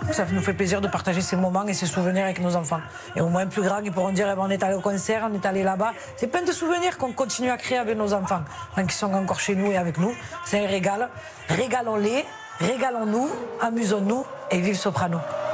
Ça nous fait plaisir de partager ces moments et ces souvenirs avec nos enfants. Et au moins plus grands, ils pourront dire on est allé au concert, on est allé là-bas. C'est plein de souvenirs qu'on continue à créer avec nos enfants, qui sont encore chez nous et avec nous. C'est un régal. Régalons-les, régalons-nous, amusons-nous et vive Soprano.